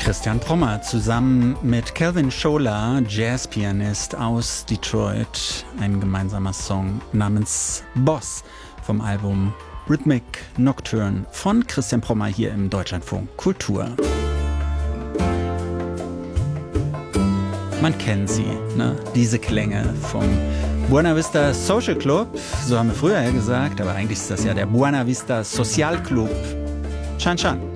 Christian Prommer zusammen mit Calvin Scholer, Jazzpianist aus Detroit. Ein gemeinsamer Song namens Boss vom Album Rhythmic Nocturne von Christian Prommer hier im Deutschlandfunk Kultur. Man kennt sie, ne? Diese Klänge vom Buena Vista Social Club, so haben wir früher ja gesagt, aber eigentlich ist das ja der Buena Vista Social Club. Chan Chan.